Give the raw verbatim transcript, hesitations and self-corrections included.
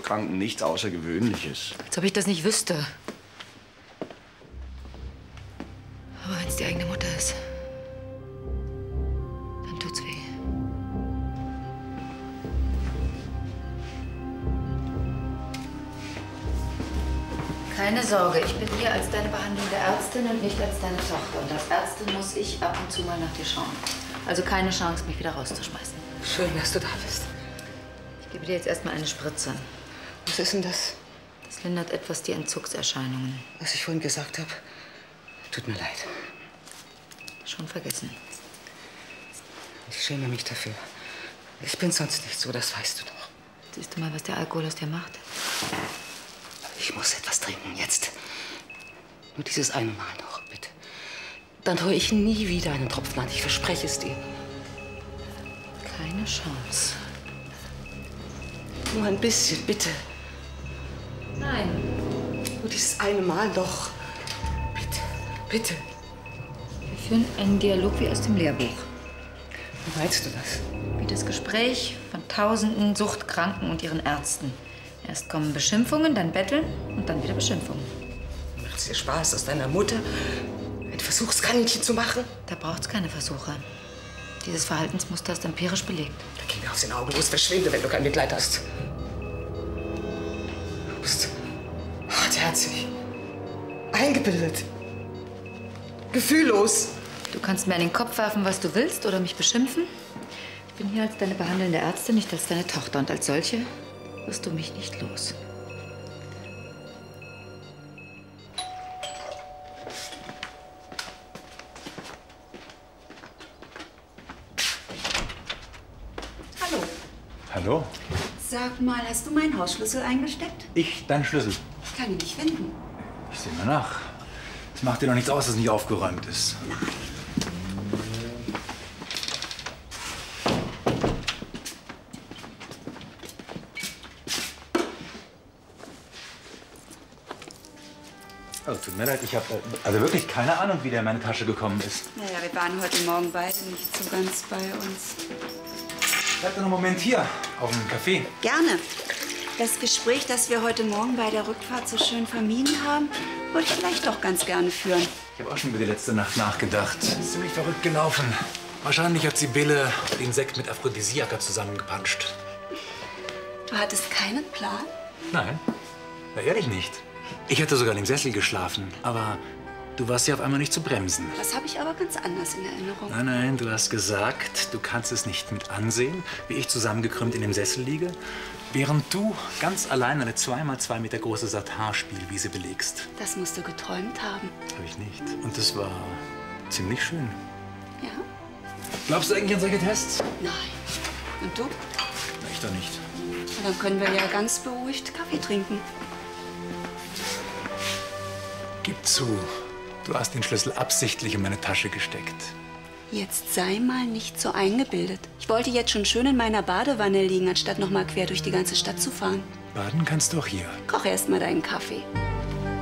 Suchtkranken nichts Außergewöhnliches. Als ob ich das nicht wüsste. Aber wenn es die eigene Mutter ist, dann tut's weh. Keine Sorge, ich bin hier als deine behandelnde Ärztin und nicht als deine Tochter. Und als Ärztin muss ich ab und zu mal nach dir schauen. Also keine Chance, mich wieder rauszuschmeißen. Schön, dass du da bist. Ich gebe dir jetzt erstmal eine Spritze. Was ist denn das? Das lindert etwas die Entzugserscheinungen. Was ich vorhin gesagt habe, tut mir leid. Schon vergessen. Ich schäme mich dafür. Ich bin sonst nicht so, das weißt du doch. Siehst du mal, was der Alkohol aus dir macht? Ich muss etwas trinken, jetzt. Nur dieses eine Mal noch, bitte. Dann tue ich nie wieder einen Tropfen an, ich verspreche es dir. Keine Chance. Nur ein bisschen, bitte. Nein. Nur dieses eine Mal doch. Bitte, bitte. Wir führen einen Dialog wie aus dem Lehrbuch. Wie meinst du das? Wie das Gespräch von tausenden Suchtkranken und ihren Ärzten. Erst kommen Beschimpfungen, dann Betteln und dann wieder Beschimpfungen. Macht es dir Spaß, aus deiner Mutter ein Versuchskaninchen zu machen? Da braucht's keine Versuche. Dieses Verhaltensmuster ist empirisch belegt. Da geh mir aus den Augen, wo es verschwinde, wenn du kein Mitleid hast. Du bist hartherzig, eingebildet, gefühllos. Du kannst mir an den Kopf werfen, was du willst, oder mich beschimpfen. Ich bin hier als deine behandelnde Ärztin, nicht als deine Tochter. Und als solche wirst du mich nicht los. Hallo. Hallo? Sag mal, hast du meinen Hausschlüssel eingesteckt? Ich, dein Schlüssel. Ich kann ihn nicht finden. Ich sehe mal nach. Es macht dir doch nichts aus, dass es nicht aufgeräumt ist. Also, tut mir leid, ich habe also wirklich keine Ahnung, wie der in meine Tasche gekommen ist. Naja, wir waren heute Morgen beide nicht so ganz bei uns. Bleib doch noch einen Moment hier, auf dem Café. Gerne. Das Gespräch, das wir heute Morgen bei der Rückfahrt so schön vermieden haben, wollte ich vielleicht doch ganz gerne führen. Ich habe auch schon über die letzte Nacht nachgedacht. Das ist ziemlich verrückt gelaufen. Wahrscheinlich hat Sibylle den Sekt mit Aphrodisiaker zusammengepanscht. Du hattest keinen Plan? Nein, na, ehrlich nicht. Ich hätte sogar in dem Sessel geschlafen, aber du warst ja auf einmal nicht zu bremsen. Das habe ich aber ganz anders in Erinnerung. Nein, nein, du hast gesagt, du kannst es nicht mit ansehen, wie ich zusammengekrümmt in dem Sessel liege, während du ganz allein eine zwei mal zwei Meter große Satin-Spielwiese belegst. Das musst du geträumt haben. Habe ich nicht. Und das war ziemlich schön. Ja? Glaubst du eigentlich an solche Tests? Nein. Und du? Na, ich doch nicht. Na, dann können wir ja ganz beruhigt Kaffee trinken. Gib zu, du hast den Schlüssel absichtlich in meine Tasche gesteckt. Jetzt sei mal nicht so eingebildet. Ich wollte jetzt schon schön in meiner Badewanne liegen, anstatt noch mal quer durch die ganze Stadt zu fahren. Baden kannst du auch hier. Koch erst mal deinen Kaffee.